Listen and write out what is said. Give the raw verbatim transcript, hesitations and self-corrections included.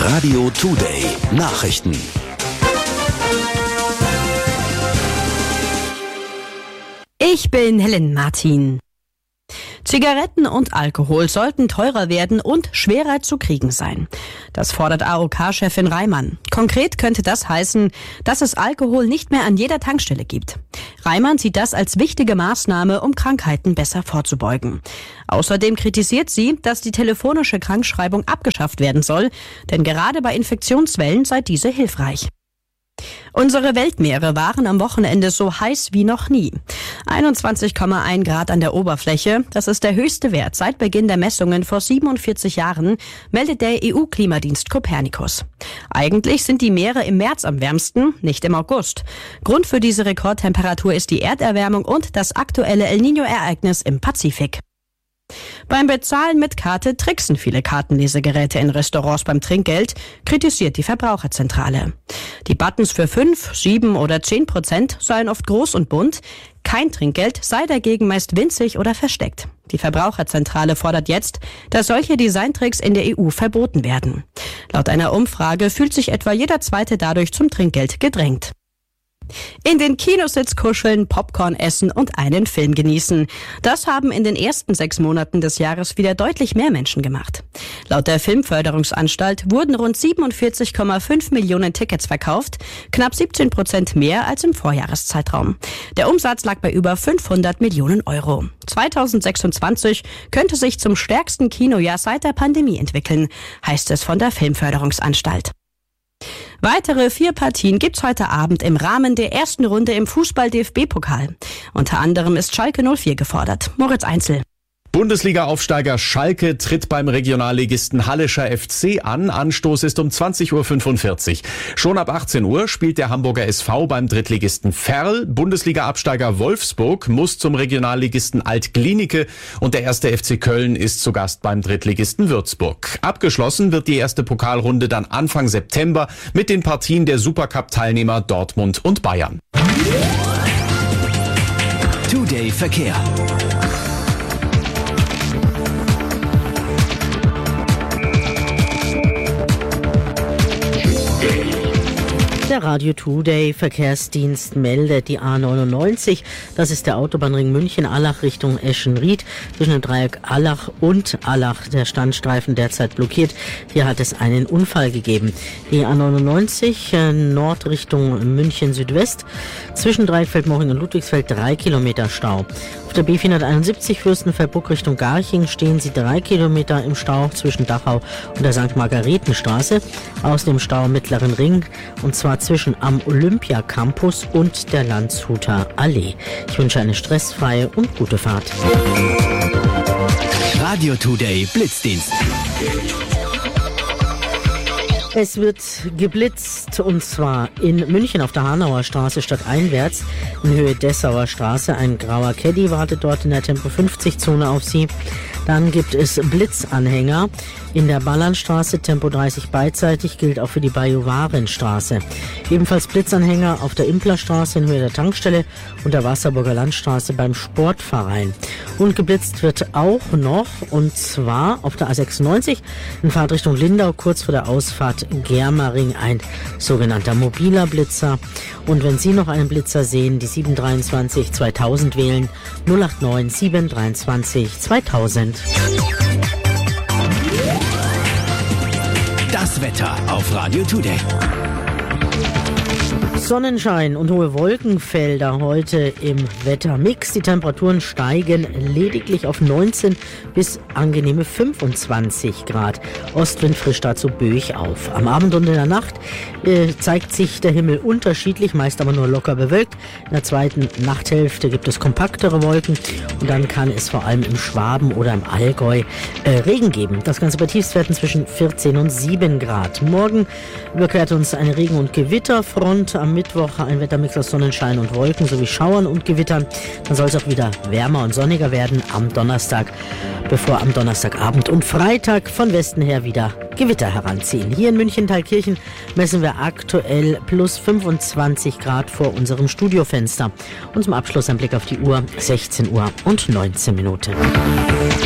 Radio Today Nachrichten. Ich bin Helen Martin. Zigaretten und Alkohol sollten teurer werden und schwerer zu kriegen sein. Das fordert A O K-Chefin Reimann. Konkret könnte das heißen, dass es Alkohol nicht mehr an jeder Tankstelle gibt. Reimann sieht das als wichtige Maßnahme, um Krankheiten besser vorzubeugen. Außerdem kritisiert sie, dass die telefonische Krankschreibung abgeschafft werden soll, denn gerade bei Infektionswellen sei diese hilfreich. Unsere Weltmeere waren am Wochenende so heiß wie noch nie. einundzwanzig Komma eins Grad an der Oberfläche, das ist der höchste Wert seit Beginn der Messungen vor siebenundvierzig Jahren, meldet der E U-Klimadienst Copernicus. Eigentlich sind die Meere im März am wärmsten, nicht im August. Grund für diese Rekordtemperatur ist die Erderwärmung und das aktuelle El Niño-Ereignis im Pazifik. Beim Bezahlen mit Karte tricksen viele Kartenlesegeräte in Restaurants beim Trinkgeld, kritisiert die Verbraucherzentrale. Die Buttons für fünf, sieben oder zehn Prozent seien oft groß und bunt. Kein Trinkgeld sei dagegen meist winzig oder versteckt. Die Verbraucherzentrale fordert jetzt, dass solche Designtricks in der E U verboten werden. Laut einer Umfrage fühlt sich etwa jeder Zweite dadurch zum Trinkgeld gedrängt. In den Kinositz kuscheln, Popcorn essen und einen Film genießen. Das haben in den ersten sechs Monaten des Jahres wieder deutlich mehr Menschen gemacht. Laut der Filmförderungsanstalt wurden rund siebenundvierzig Komma fünf Millionen Tickets verkauft, knapp siebzehn Prozent mehr als im Vorjahreszeitraum. Der Umsatz lag bei über fünfhundert Millionen Euro. zweitausendsechsundzwanzig könnte sich zum stärksten Kinojahr seit der Pandemie entwickeln, heißt es von der Filmförderungsanstalt. Weitere vier Partien gibt's heute Abend im Rahmen der ersten Runde im Fußball-D F B-Pokal. Unter anderem ist Schalke null vier gefordert. Moritz Einzel. Bundesliga-Aufsteiger Schalke tritt beim Regionalligisten Hallischer F C an. Anstoß ist um zwanzig Uhr fünfundvierzig. Schon ab achtzehn Uhr spielt der Hamburger S V beim Drittligisten Verl. Bundesliga-Absteiger Wolfsburg muss zum Regionalligisten Alt-Glienicke und der erste F C Köln ist zu Gast beim Drittligisten Würzburg. Abgeschlossen wird die erste Pokalrunde dann Anfang September mit den Partien der Supercup-Teilnehmer Dortmund und Bayern. Today Verkehr. Der Radio Today Verkehrsdienst meldet die A neunundneunzig. Das ist der Autobahnring München-Allach Richtung Eschenried. Zwischen dem Dreieck Allach und Allach der Standstreifen derzeit blockiert. Hier hat es einen Unfall gegeben. Die A neunundneunzig äh, Nord Richtung München-Südwest. Zwischen Dreieck Feldmoching und Ludwigsfeld drei Kilometer Stau. Auf der B vierhunderteinundsiebzig Fürstenfeldbruck Richtung Garching stehen Sie drei Kilometer im Stau zwischen Dachau und der Sankt Margaretenstraße. Aus dem Stau Mittleren Ring und zwar zwischen am Olympia-Campus und der Landshuter Allee. Ich wünsche eine stressfreie und gute Fahrt. Radio Today Blitzdienst. Es wird geblitzt und zwar in München auf der Hanauer Straße stadteinwärts in Höhe Dessauer Straße. Ein grauer Caddy wartet dort in der Tempo fünfzig Zone auf Sie. Dann gibt es Blitzanhänger in der Ballernstraße, Tempo dreißig beidseitig, gilt auch für die Bajuwarenstraße. Ebenfalls Blitzanhänger auf der Implerstraße in Höhe der Tankstelle und der Wasserburger Landstraße beim Sportverein. Und geblitzt wird auch noch, und zwar auf der A sechsundneunzig in Fahrtrichtung Lindau, kurz vor der Ausfahrt Germering, ein sogenannter mobiler Blitzer. Und wenn Sie noch einen Blitzer sehen, die sieben drei zwei zweitausend wählen, null acht neun sieben drei zwei zweitausend. Das Wetter auf Radio Today. Sonnenschein und hohe Wolkenfelder heute im Wettermix. Die Temperaturen steigen lediglich auf neunzehn bis angenehme fünfundzwanzig Grad. Ostwind frischt dazu böig auf. Am Abend und in der Nacht äh, zeigt sich der Himmel unterschiedlich, meist aber nur locker bewölkt. In der zweiten Nachthälfte gibt es kompaktere Wolken und dann kann es vor allem im Schwaben oder im Allgäu äh, Regen geben. Das Ganze bei Tiefstwerten zwischen vierzehn und sieben Grad. Morgen überquert uns eine Regen- und Gewitterfront. Am Mittwoch ein Wettermix aus Sonnenschein und Wolken sowie Schauern und Gewittern. Dann soll es auch wieder wärmer und sonniger werden am Donnerstag, bevor am Donnerstagabend und Freitag von Westen her wieder Gewitter heranziehen. Hier in München-Thalkirchen messen wir aktuell plus fünfundzwanzig Grad vor unserem Studiofenster. Und zum Abschluss ein Blick auf die Uhr, sechzehn Uhr und neunzehn Minuten.